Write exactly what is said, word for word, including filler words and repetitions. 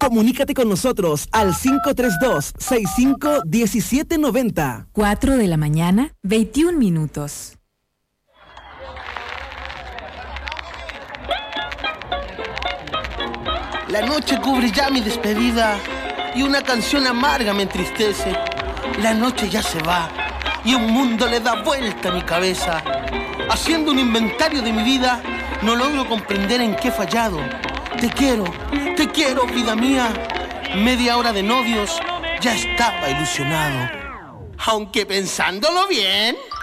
Comunícate con nosotros al cinco tres dos, seis cinco uno siete nueve cero. cuatro de la mañana, veintiún minutos. La noche cubre ya mi despedida y una canción amarga me entristece. La noche ya se va y un mundo le da vuelta a mi cabeza. Haciendo un inventario de mi vida, no logro comprender en qué he fallado. Te quiero, te quiero, vida mía. Media hora de novios, ya estaba ilusionado. Aunque pensándolo bien...